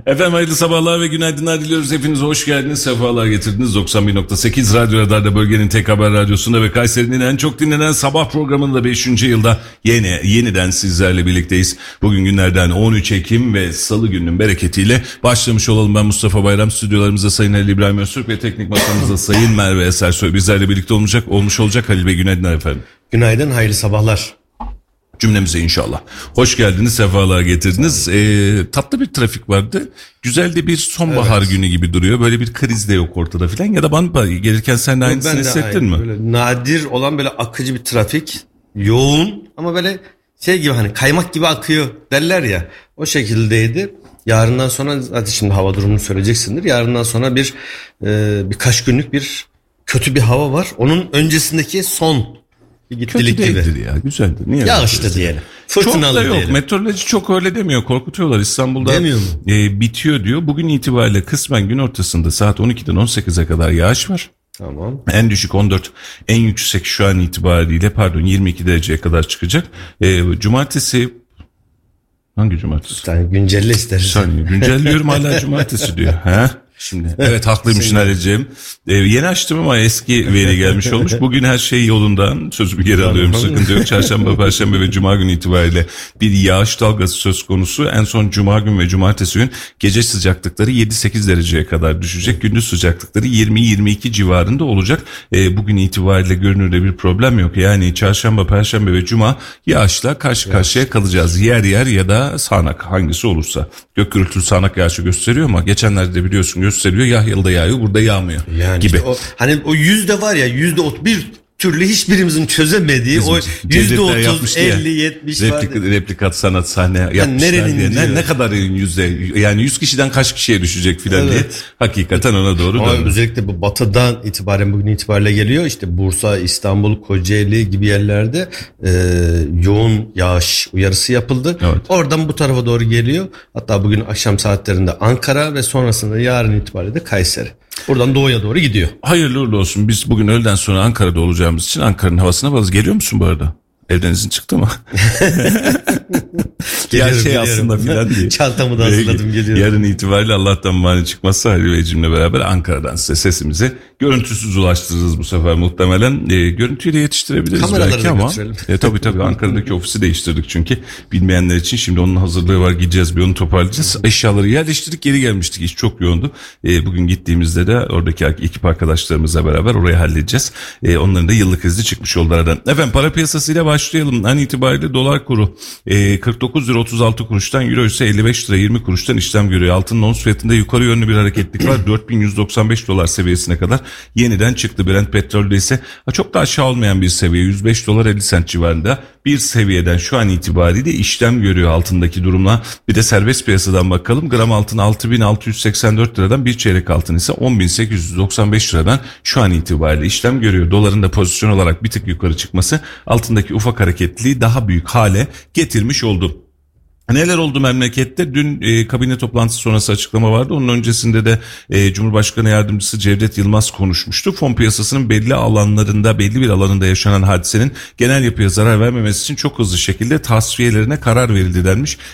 Efendim hayırlı sabahlar ve günaydınlar diliyoruz. Hepiniz hoş geldiniz, sefalar getirdiniz. 91.8 Radyo Radar'da, bölgenin tek haber radyosunda ve Kayseri'nin en çok dinlenen sabah programında 5. yılda yeniden sizlerle birlikteyiz. Bugün günlerden 13 Ekim ve Salı gününün bereketiyle başlamış olalım. Ben Mustafa Bayram, stüdyolarımızda Sayın Halil İbrahim Öztürk ve teknik masamızda Sayın Merve Esersoy bizlerle birlikte olmuş olacak. Halil Bey günaydınlar efendim. Günaydın, hayırlı sabahlar. Cümlemize inşallah. Hoş geldiniz, sefalar getirdiniz. Tatlı bir trafik vardı. Güzel de bir sonbahar günü gibi duruyor. Böyle bir kriz de yok ortada filan. Ya da bana gelirken sen de aynısını hissettin mi? Böyle nadir olan böyle akıcı bir trafik. Yoğun ama böyle şey gibi, hani kaymak gibi akıyor derler ya. O şekildeydi. Yarından sonra zaten şimdi hava durumunu söyleyeceksindir. Yarından sonra birkaç günlük bir kötü bir hava var. Onun öncesindeki son kötü değildir ya, güzeldir. Niye yağışlı diyelim. Fırtınalı çok da yok. Diyelim. Meteoroloji çok öyle demiyor. Korkutuyorlar. İstanbul'da demiyor mu? Bitiyor diyor. Bugün itibariyle kısmen gün ortasında saat 12'den 18'e kadar yağış var. Tamam. En düşük 14, en yüksek şu an itibariyle 22 dereceye kadar çıkacak. Cumartesi, hangi cumartesi? Yani güncelle istersen. Güncelliyorum hala cumartesi diyor. He? Şimdi evet haklıymışsın Halil'ciğim. Yeni açtım ama eski veri gelmiş olmuş. Bugün her şey yolundan, sözümü geri alıyorum, sıkıntı yok. Çarşamba, Perşembe ve Cuma günü itibariyle bir yağış dalgası söz konusu. En son Cuma gün ve Cumartesi gün gece sıcaklıkları 7-8 dereceye kadar düşecek. Gündüz sıcaklıkları 20-22 civarında olacak. Bugün itibariyle görünürde bir problem yok. Yani Çarşamba, Perşembe ve Cuma yağışla karşı karşıya kalacağız. Yer yer ya da sağanak, hangisi olursa. Gök gürültülü sağanak yağışı gösteriyor ama geçenlerde de biliyorsun gösteriyor. Yahyalı'da yağıyor, burada yağmıyor yani gibi. Işte o yüzde var ya, %30 bir türlü hiçbirimizin çözemediği o %30, 50, 70 replikat sanat sahne yapmışlar diye. Ne kadar yüzde, yani 100 kişiden kaç kişiye düşecek filan diye. Hakikaten ona doğru döndü. Özellikle bu batıdan itibaren, bugün itibariyle geliyor. İşte Bursa, İstanbul, Kocaeli gibi yerlerde yoğun yağış uyarısı yapıldı. Evet. Oradan bu tarafa doğru geliyor. Hatta bugün akşam saatlerinde Ankara ve sonrasında yarın itibariyle de Kayseri. Buradan doğuya doğru gidiyor. Hayırlı uğurlu olsun. Biz bugün öğleden sonra Ankara'da olacağımız için Ankara'nın havasına varız. Geliyor musun bu arada? Evden izin çıktı mı? Geliyorum. Aslında filan diye. Çantamı da hazırladım, geliyorum. Yarın itibariyle Allah'tan mani çıkmazsa Halil Beyciğimle beraber Ankara'dan size sesimizi görüntüsüz ulaştırırız bu sefer muhtemelen. Görüntüyle yetiştirebiliriz kameraları belki ama. Tabii Ankara'daki ofisi değiştirdik çünkü. Bilmeyenler için şimdi onun hazırlığı var, gideceğiz bir onu toparlayacağız. Eşyaları yerleştirdik, geri gelmiştik, iş çok yoğundu. Bugün gittiğimizde de oradaki ekip arkadaşlarımızla beraber orayı halledeceğiz. Onların da yıllık izni çıkmış oldu aradan. Efendim para piyasasıyla başlayalım. An itibariyle dolar kuru 49 lira 36 kuruştan, euro ise 55 lira 20 kuruştan işlem görüyor. Altının ons fiyatında yukarı yönlü bir hareketlik var. 4195 dolar seviyesine kadar yeniden çıktı. Brent petrolde ise çok da aşağı olmayan bir seviye, 105 dolar 50 sent civarında bir seviyeden şu an itibariyle işlem görüyor altındaki durumla. Bir de serbest piyasadan bakalım. Gram altın 6684 liradan, bir çeyrek altın ise 10895 liradan şu an itibariyle işlem görüyor. Doların da pozisyon olarak bir tık yukarı çıkması altındaki ufak hareketliliği daha büyük hale getirmiş oldu. Neler oldu memlekette? Dün kabine toplantısı sonrası açıklama vardı. Onun öncesinde de Cumhurbaşkanı Yardımcısı Cevdet Yılmaz konuşmuştu. Fon piyasasının belli bir alanında yaşanan hadisenin genel yapıya zarar vermemesi için çok hızlı şekilde tasfiyelerine karar verildi denmiş.